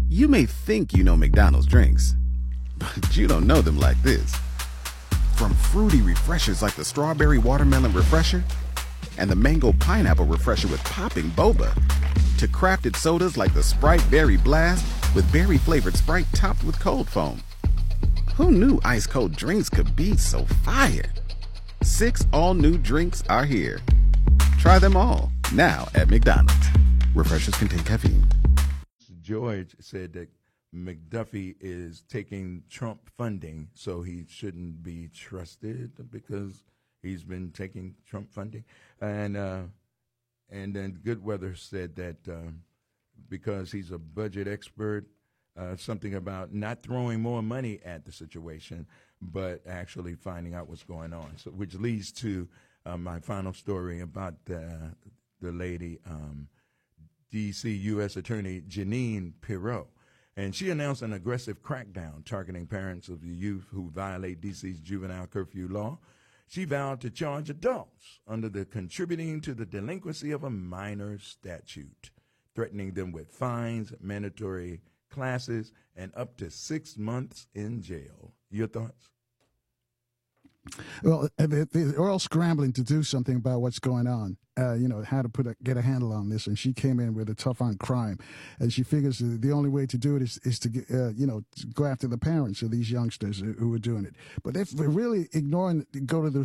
You may think you know McDonald's drinks, but you don't know them like this. From fruity refreshers like the Strawberry Watermelon Refresher and the Mango Pineapple Refresher with popping boba, to crafted sodas like the Sprite Berry Blast with berry-flavored Sprite topped with cold foam. Who knew ice-cold drinks could be so fire? 6 all-new drinks are here. Try them all, now at McDonald's. Refreshers contain caffeine. George said that McDuffie is taking Trump funding, so he shouldn't be trusted because he's been taking Trump funding. And then Goodweather said that because he's a budget expert, something about not throwing more money at the situation, but actually finding out what's going on. So, which leads to my final story about the lady, D.C. U.S. Attorney Jeanine Pirro. And she announced an aggressive crackdown targeting parents of the youth who violate D.C.'s juvenile curfew law. She vowed to charge adults under the contributing to the delinquency of a minor statute, threatening them with fines, mandatory classes, and up to 6 months in jail. Your thoughts? Well, they're all scrambling to do something about what's going on, how to get a handle on this. And she came in with a tough on crime. And she figures the only way to do it is to to go after the parents of these youngsters who are doing it. But if we're really ignoring, go to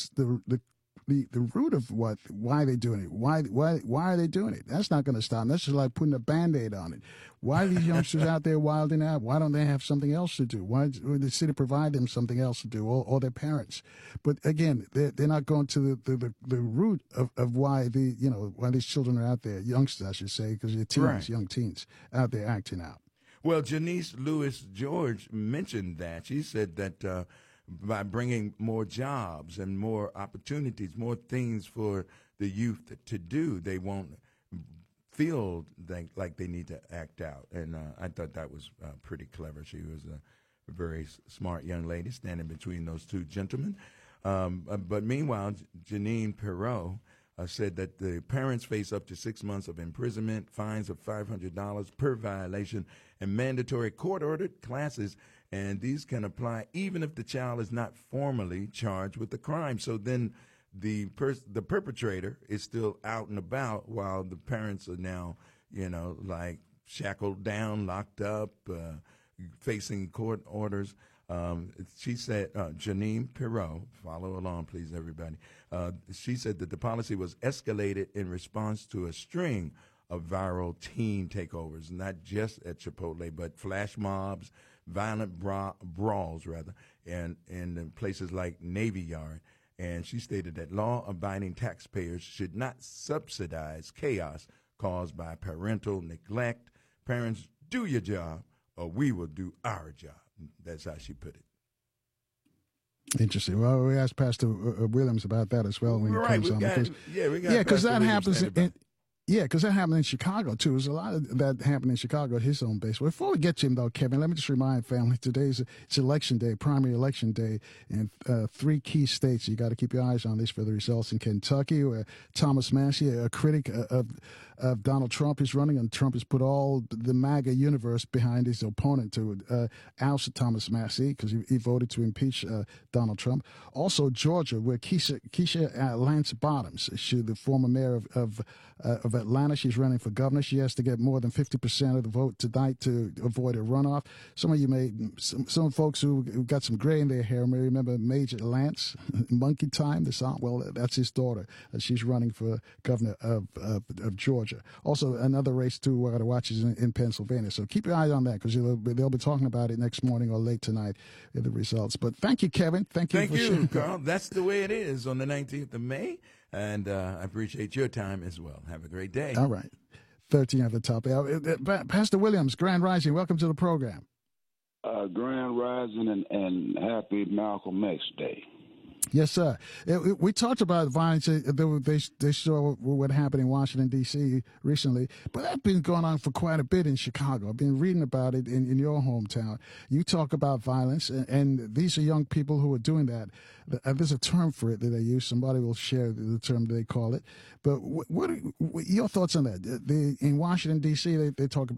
the root of why they're doing it. Why are they doing it? That's not going to stop them. That's just like putting a Band-Aid on it. Why are these youngsters out there wilding out? Why don't they have something else to do? Why would the city provide them something else to do, or their parents? But again, they're not going to the root of why why these children are out there, youngsters I should say, because they're teens, right. Young teens out there acting out. Well, Janice Lewis George mentioned that. She said that by bringing more jobs and more opportunities, more things for the youth to do, they won't feel like they need to act out. And I thought that was pretty clever. She was a very smart young lady standing between those two gentlemen. But meanwhile, Jeanine Pirro said that the parents face up to 6 months of imprisonment, fines of $500 per violation, and mandatory court-ordered classes. And these can apply even if the child is not formally charged with the crime. So then the perpetrator is still out and about while the parents are now, shackled down, locked up, facing court orders. She said, Jeanine Pirro, follow along, please, everybody. She said that the policy was escalated in response to a string of viral teen takeovers, not just at Chipotle, but flash mobs, violent brawls, and in places like Navy Yard. And she stated that law-abiding taxpayers should not subsidize chaos caused by parental neglect. Parents, do your job, or we will do our job. That's how she put it. Interesting. Well, we asked Pastor Williams about that as well when he comes on. Because that happens. Because that happened in Chicago, too. There's a lot of that happened in Chicago at his own base. Well, before we get to him, though, Kevin, let me just remind family, it's election day, primary election day, in 3 key states. You got to keep your eyes on this for the results. In Kentucky, where Thomas Massie, a critic of Donald Trump, is running, and Trump has put all the MAGA universe behind his opponent to oust Thomas Massie because he voted to impeach Donald Trump. Also, Georgia, where Keisha Lance Bottoms, she's the former mayor of Atlanta. She's running for governor. She has to get more than 50% of the vote tonight to avoid a runoff. Some of you some folks who got some gray in their hair may remember Major Lance, Monkey Time, the song. Well, that's his daughter. She's running for governor of Georgia. Also, another race, too, we're going to watch is in Pennsylvania. So keep your eyes on that because they'll be talking about it next morning or late tonight in the results. But thank you, Kevin. Thank you, Carl. That's the way it is on the 19th of May. And I appreciate your time as well. Have a great day. All right. 13 at the top. Pastor Williams, Grand Rising, welcome to the program. Grand Rising and happy Malcolm X Day. Yes, sir. We talked about violence. They saw what happened in Washington, D.C. recently, but that's been going on for quite a bit in Chicago. I've been reading about it in your hometown. You talk about violence, and these are young people who are doing that. There's a term for it that they use. Somebody will share the term they call it. But what are your thoughts on that? In Washington, D.C., they talk about